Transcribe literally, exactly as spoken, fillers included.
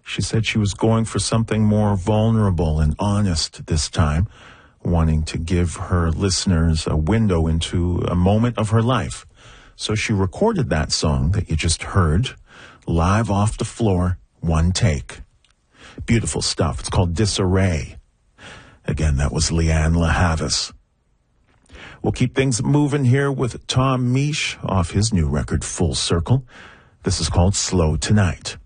She said she was going for something more vulnerable and honest this time, wanting to give her listeners a window into a moment of her life. So she recorded that song that you just heard, live off the floor, one take. Beautiful stuff. It's called Disarray. Again, that was Leanne LaHavis. We'll keep things moving here with Tom Misch off his new record, Full Circle. This is called Slow Tonight.